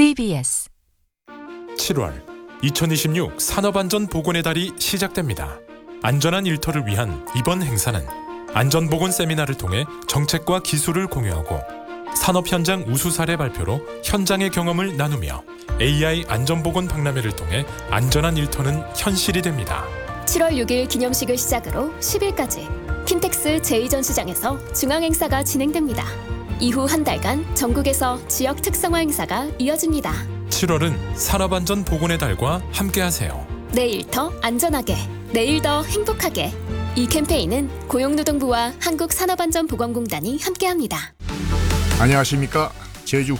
CBS 7월 2026 산업안전보건의 달이 시작됩니다. 안전한 일터를 위한 이번 행사는 안전보건 세미나를 통해 정책과 기술을 공유하고 산업 현장 우수 사례 발표로 현장의 경험을 나누며 AI 안전보건 박람회를 통해 안전한 일터는 현실이 됩니다. 7월 6일 기념식을 시작으로 10일까지 킨텍스 제2전시장에서 중앙행사가 진행됩니다. 이후 한 달간 전국에서 지역 특성화 행사가 이어집니다. 7월은 산업안전보건의 달과 함께하세요. 내일 더 안전하게, 내일 더 행복하게. 이 캠페인은 고용노동부와 한국산업안전보건공단이 함께합니다. 안녕하십니까. 제주